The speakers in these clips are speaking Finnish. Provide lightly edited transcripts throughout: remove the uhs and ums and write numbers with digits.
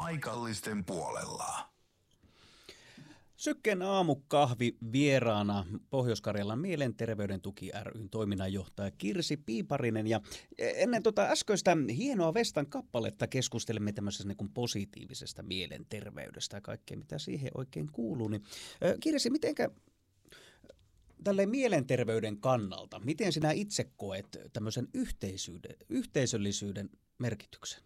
paikallisten puolella. Sykken aamukahvi vieraana Pohjois-Karjalan Mielenterveyden tuki ry:n toiminnanjohtaja Kirsi Piiparinen. Ja ennen äskeistä hienoa Vestan kappaletta keskustelemme tämmöisestä niin positiivisesta mielenterveydestä ja kaikkea, mitä siihen oikein kuuluu. Niin, Kirsi, mitenkä tälleen mielenterveyden kannalta, miten sinä itse koet tämmöisen yhteisöllisyyden merkityksen?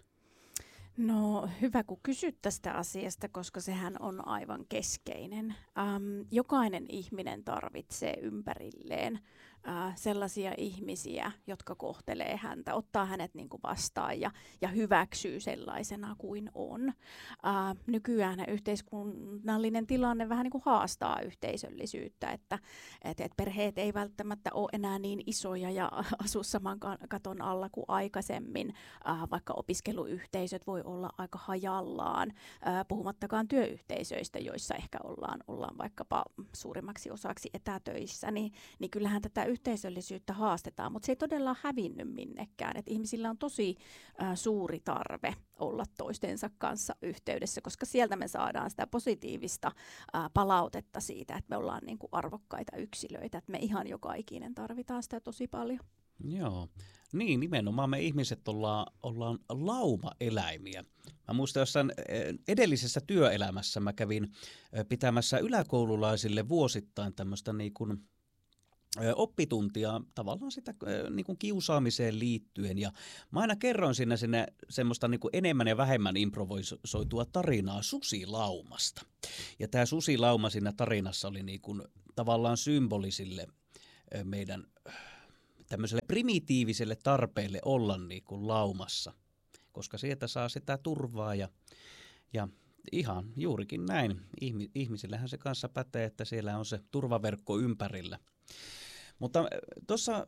No hyvä, kun kysyt tästä asiasta, koska sehän on aivan keskeinen. Jokainen ihminen tarvitsee ympärilleen sellaisia ihmisiä, jotka kohtelee häntä, ottaa hänet niin kuin vastaan ja hyväksyy sellaisena kuin on. Nykyään yhteiskunnallinen tilanne vähän niin kuin haastaa yhteisöllisyyttä, että perheet ei välttämättä ole enää niin isoja ja asu saman katon alla kuin aikaisemmin, vaikka opiskeluyhteisöt voi olla aika hajallaan, puhumattakaan työyhteisöistä, joissa ehkä ollaan vaikkapa suurimmaksi osaksi etätöissä, niin kyllähän tätä yhteisöllisyyttä haastetaan, mutta se ei todella ole hävinnyt minnekään. Et ihmisillä on tosi suuri tarve olla toistensa kanssa yhteydessä, koska sieltä me saadaan sitä positiivista palautetta siitä, että me ollaan niin kuin arvokkaita yksilöitä, että me ihan joka ikinen tarvitaan sitä tosi paljon. Joo, niin nimenomaan me ihmiset ollaan laumaeläimiä. Mä muistan jossain edellisessä työelämässä mä kävin pitämässä yläkoululaisille vuosittain tämmöistä niin kuin oppituntia tavallaan sitä niin kuin kiusaamiseen liittyen, ja mä aina kerroin sinne semmoista niin kuin enemmän ja vähemmän improvisoitua tarinaa susilaumasta. Ja tämä susilauma siinä tarinassa oli niin kuin tavallaan symbolisille meidän tämmöiselle primitiiviselle tarpeelle olla niin kuin laumassa, koska sieltä saa sitä turvaa ja ihan juurikin näin. Ihmisillähän se kanssa pätee, että siellä on se turvaverkko ympärillä. Mutta tuossa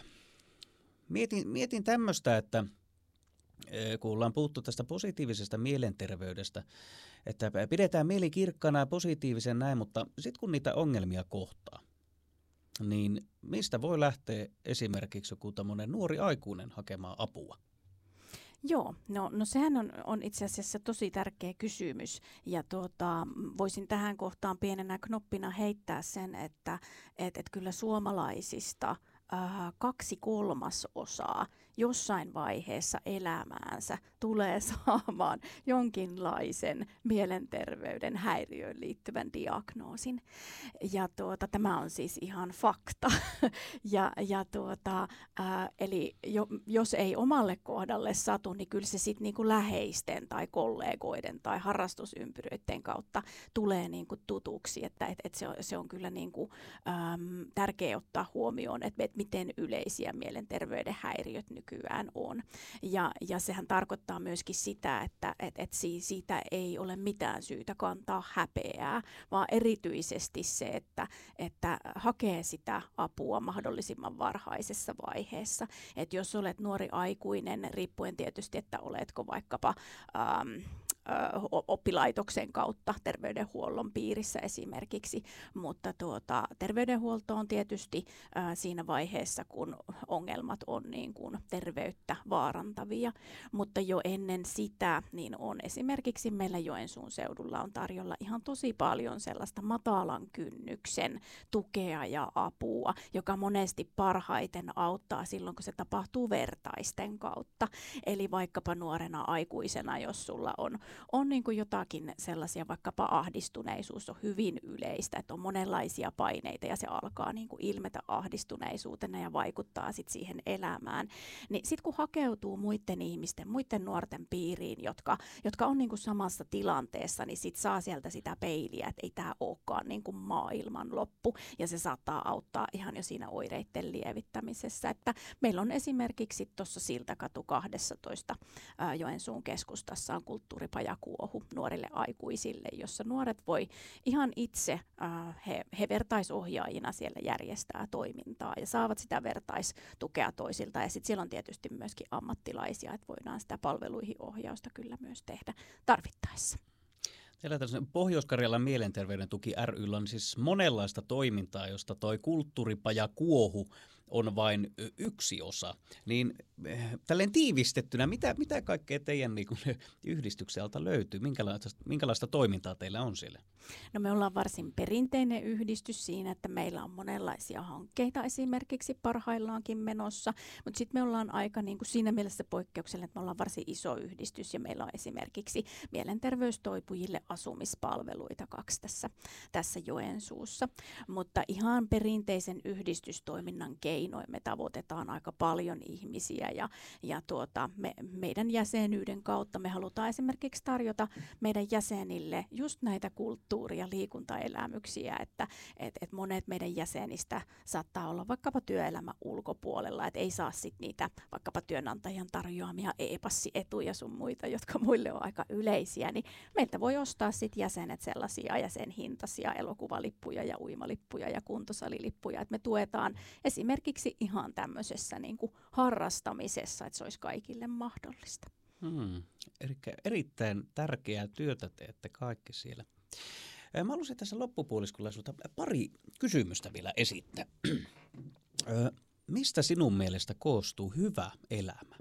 mietin tämmöistä, että kun ollaan puhuttu tästä positiivisesta mielenterveydestä, että pidetään mieli kirkkana ja positiivisen näin, mutta sitten kun niitä ongelmia kohtaa, niin mistä voi lähteä esimerkiksi joku tämmöinen nuori aikuinen hakemaan apua? Joo, no sehän on itse asiassa tosi tärkeä kysymys, ja voisin tähän kohtaan pienenä knoppina heittää sen, että kyllä suomalaisista 2/3 jossain vaiheessa elämäänsä tulee saamaan jonkinlaisen mielenterveyden häiriöön liittyvän diagnoosin. Ja tämä on siis ihan fakta. Eli jos ei omalle kohdalle satu, niin kyllä se sitten niinku läheisten tai kollegoiden tai harrastusympyröiden kautta tulee niinku tutuksi. Että se on kyllä niinku, tärkeää ottaa huomioon, että miten yleisiä mielenterveyden häiriöt nykyään on. Ja sehän tarkoittaa myöskin sitä, että siitä ei ole mitään syytä kantaa häpeää, vaan erityisesti se, että hakee sitä apua mahdollisimman varhaisessa vaiheessa. Että jos olet nuori aikuinen, riippuen tietysti, että oletko vaikkapa oppilaitoksen kautta terveydenhuollon piirissä esimerkiksi, mutta terveydenhuolto on tietysti siinä vaiheessa, kun ongelmat on niin kuin terveyttä vaarantavia, mutta jo ennen sitä niin on esimerkiksi meillä Joensuun seudulla on tarjolla ihan tosi paljon sellaista matalan kynnyksen tukea ja apua, joka monesti parhaiten auttaa silloin, kun se tapahtuu vertaisten kautta. Eli vaikkapa nuorena aikuisena, jos sulla on niin kuin jotakin sellaisia, vaikkapa ahdistuneisuus on hyvin yleistä, että on monenlaisia paineita ja se alkaa niin kuin ilmetä ahdistuneisuutena ja vaikuttaa sit siihen elämään. Niin sitten kun hakeutuu muiden ihmisten, muiden nuorten piiriin, jotka on niin kuin samassa tilanteessa, niin sit saa sieltä sitä peiliä, että ei tämä olekaan niin kuin maailman loppu, ja se saattaa auttaa ihan jo siinä oireiden lievittämisessä. Että meillä on esimerkiksi tuossa Siltakatu 12 Joensuun keskustassa on kulttuuripajakuohu nuorille aikuisille, jossa nuoret voi ihan itse, he vertaisohjaajina siellä järjestää toimintaa ja saavat sitä vertaistukea toisilta. Ja sitten siellä on tietysti myöskin ammattilaisia, että voidaan sitä palveluihin ohjausta kyllä myös tehdä tarvittaessa. Teillä Pohjois-Karjalan Mielenterveyden tuki ry:llä on siis monenlaista toimintaa, josta toi kulttuuripajakuohu on vain yksi osa. Niin tälleen tiivistettynä, mitä kaikkea teidän niin kuin, yhdistyksen alta löytyy? Minkälaista toimintaa teillä on siellä? No me ollaan varsin perinteinen yhdistys siinä, että meillä on monenlaisia hankkeita esimerkiksi parhaillaankin menossa, mutta sitten me ollaan aika niin kuin siinä mielessä poikkeuksellinen, että me ollaan varsin iso yhdistys ja meillä on esimerkiksi mielenterveystoipujille asumispalveluita 2 tässä Joensuussa, mutta ihan perinteisen yhdistystoiminnan keinoin me tavoitetaan aika paljon ihmisiä ja meidän jäsenyyden kautta me halutaan esimerkiksi tarjota meidän jäsenille just näitä kulttuuri- ja liikuntaelämyksiä, että monet meidän jäsenistä saattaa olla vaikkapa työelämän ulkopuolella, että ei saa sit niitä vaikkapa työnantajan tarjoamia e-passietuja sun muita, jotka muille on aika yleisiä, niin meiltä voi ostaa sit jäsenet sellaisia jäsenhintaisia elokuvalippuja ja uimalippuja ja kuntosalilippuja, että me tuetaan esimerkiksi ihan tämmöisessä niin kuin harrastamisessa, että se olisi kaikille mahdollista. Erittäin tärkeää työtä teette kaikki siellä. Mä haluaisin tässä loppupuoliskolla sinulta pari kysymystä vielä esittää. Mistä sinun mielestä koostuu hyvä elämä?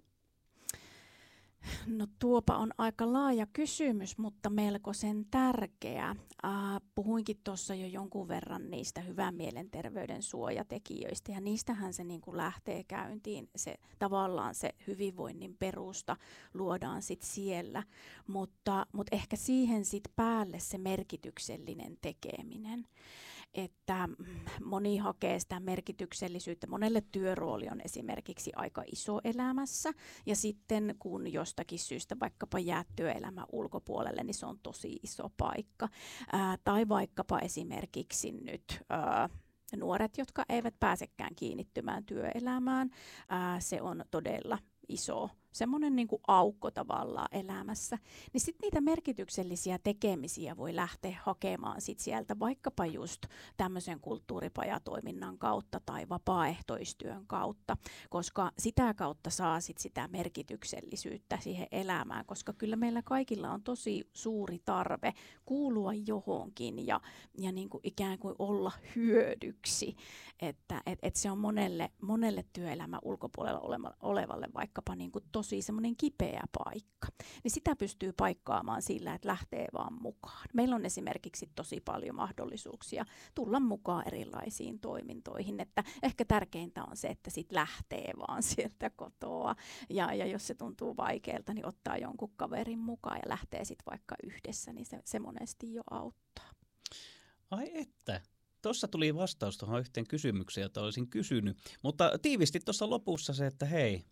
No tuopa on aika laaja kysymys, mutta melkoisen tärkeä. Puhuinkin tuossa jo jonkun verran niistä hyvän mielenterveyden suojatekijöistä ja niistähän se niin kuin lähtee käyntiin. Tavallaan se hyvinvoinnin perusta luodaan sit siellä, mutta ehkä siihen sit päälle se merkityksellinen tekeminen. Että moni hakee sitä merkityksellisyyttä. Monelle työrooli on esimerkiksi aika iso elämässä ja sitten kun jostakin syystä vaikkapa jää työelämän ulkopuolelle, niin se on tosi iso paikka. Tai vaikkapa esimerkiksi nyt nuoret, jotka eivät pääsekään kiinnittymään työelämään, se on todella iso semmoinen niin kuin aukko tavallaan elämässä, niin sitten niitä merkityksellisiä tekemisiä voi lähteä hakemaan sit sieltä vaikkapa just tämmöisen kulttuuripajatoiminnan kautta tai vapaaehtoistyön kautta, koska sitä kautta saa sit sitä merkityksellisyyttä siihen elämään, koska kyllä meillä kaikilla on tosi suuri tarve kuulua johonkin ja niin kuin ikään kuin olla hyödyksi, että se on monelle työelämän ulkopuolella olevalle vaikkapa niin kuin tosi semmoinen kipeä paikka, niin sitä pystyy paikkaamaan sillä, että lähtee vaan mukaan. Meillä on esimerkiksi tosi paljon mahdollisuuksia tulla mukaan erilaisiin toimintoihin, että ehkä tärkeintä on se, että sit lähtee vaan sieltä kotoa ja jos se tuntuu vaikealta, niin ottaa jonkun kaverin mukaan ja lähtee sitten vaikka yhdessä, niin se monesti jo auttaa. Ai että. Tuossa tuli vastaus tuohon yhteen kysymykseen, jota olisin kysynyt, mutta tiivisti tuossa lopussa se, että hei,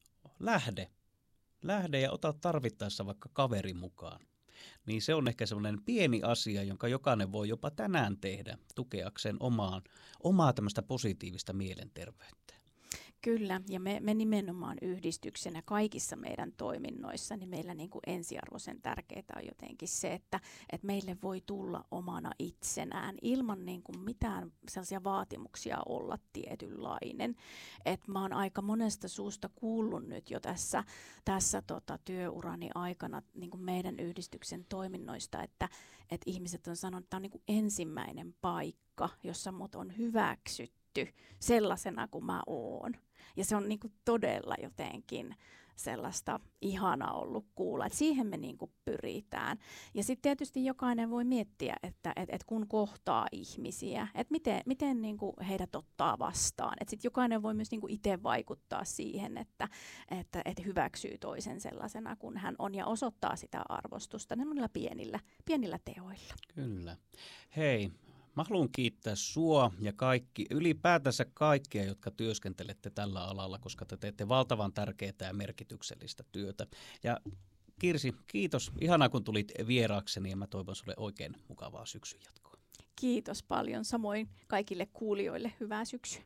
lähde ja ota tarvittaessa vaikka kaveri mukaan. Niin se on ehkä semmoinen pieni asia, jonka jokainen voi jopa tänään tehdä tukeakseen omaa tämmöistä positiivista mielenterveyttä. Kyllä, ja me nimenomaan yhdistyksenä kaikissa meidän toiminnoissa, niin meillä niin kuin ensiarvoisen tärkeää on jotenkin se, että meille voi tulla omana itsenään ilman niin kuin mitään sellaisia vaatimuksia olla tietynlainen. Et mä oon aika monesta suusta kuullut nyt jo tässä työurani aikana niin kuin meidän yhdistyksen toiminnoista, että ihmiset on sanonut, että tämä on niin kuin ensimmäinen paikka, jossa mut on hyväksytty sellaisena kuin mä oon. Ja se on niin kuin todella jotenkin sellaista ihanaa ollut kuulla, että siihen me niin kuin pyritään. Ja sitten tietysti jokainen voi miettiä, että kun kohtaa ihmisiä, että miten niin kuin heidät ottaa vastaan. Että sitten jokainen voi myös niin kuin itse vaikuttaa siihen, että hyväksyy toisen sellaisena kuin hän on ja osoittaa sitä arvostusta näillä pienillä teoilla. Kyllä. Hei. Mä haluan kiittää sua ja ylipäätänsä kaikkia, jotka työskentelette tällä alalla, koska te teette valtavan tärkeää ja merkityksellistä työtä. Ja Kirsi, kiitos. Ihanaa, kun tulit vieraakseni ja mä toivon sulle oikein mukavaa syksyn jatkoa. Kiitos paljon. Samoin kaikille kuulijoille hyvää syksyä.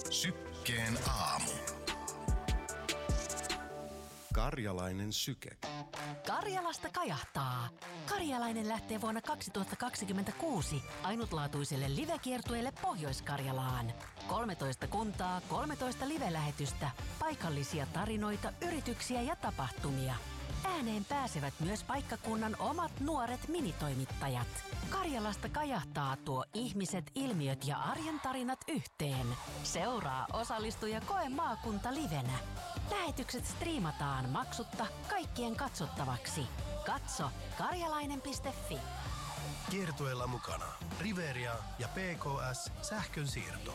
Sykkeen aamu. Karjalainen syke. Karjalasta kajahtaa. Karjalainen lähtee vuonna 2026 ainutlaatuiselle livekiertueelle Pohjois-Karjalaan. 13 kuntaa, 13 live-lähetystä, paikallisia tarinoita, yrityksiä ja tapahtumia. Ääneen pääsevät myös paikkakunnan omat nuoret minitoimittajat. Karjalasta kajahtaa tuo ihmiset, ilmiöt ja arjen tarinat yhteen. Seuraa, osallistu ja koe maakunta livenä. Lähetykset striimataan maksutta kaikkien katsottavaksi. Katso karjalainen.fi. Kiertueella mukana Riveria ja PKS sähkönsiirto.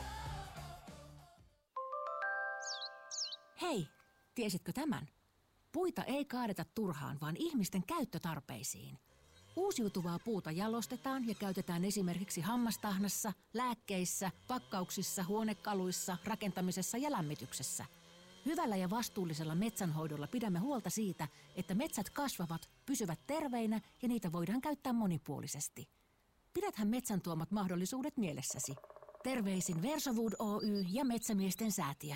Hei, tiesitkö tämän? Puita ei kaadeta turhaan, vaan ihmisten käyttötarpeisiin. Uusiutuvaa puuta jalostetaan ja käytetään esimerkiksi hammastahnassa, lääkkeissä, pakkauksissa, huonekaluissa, rakentamisessa ja lämmityksessä. Hyvällä ja vastuullisella metsänhoidolla pidämme huolta siitä, että metsät kasvavat, pysyvät terveinä ja niitä voidaan käyttää monipuolisesti. Pidäthän metsän tuomat mahdollisuudet mielessäsi. Terveisin Versowood Oy ja Metsämiesten säätiö.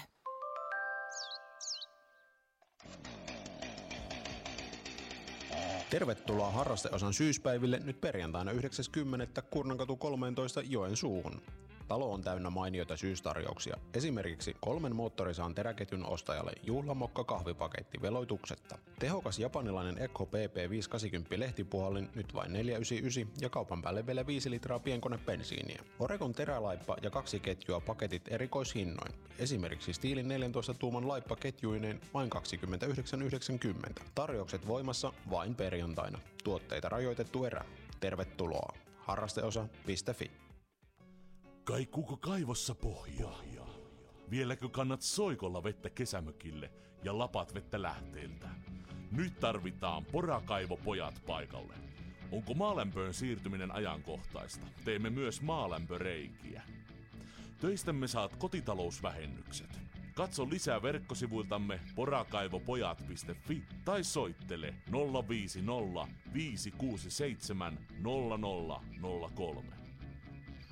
Tervetuloa harrasteosan syyspäiville nyt perjantaina 9.10. Kurnankatu 13 Joensuuhun. Talo on täynnä mainioita syystarjouksia. Esimerkiksi 3 moottorisaan teräketjun ostajalle juhlamokka kahvipaketti veloituksetta. Tehokas japanilainen Ekko PP 580 lehtipuhallin nyt vain 499 ja kaupan päälle vielä 5 litraa pienkone bensiiniä. Oregon terälaippa ja 2 ketjua paketit erikoishinnoin. Esimerkiksi Stiilin 14 tuuman laippa ketjuineen vain 29,90. Tarjoukset voimassa vain perjantaina. Tuotteita rajoitettu erä. Tervetuloa. Harrasteosa.fi. Kaikuuko kaivossa pohjaa? Vieläkö kannat soikolla vettä kesämökille ja lapat vettä lähteeltä? Nyt tarvitaan Porakaivopojat paikalle. Onko maalämpöön siirtyminen ajankohtaista? Teemme myös maalämpöreikiä. Töistämme saat kotitalousvähennykset. Katso lisää verkkosivuiltamme porakaivopojat.fi tai soittele 050 567 0003.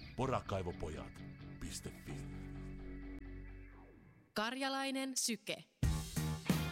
Porakaivopojat.fi. Karjalainen syke.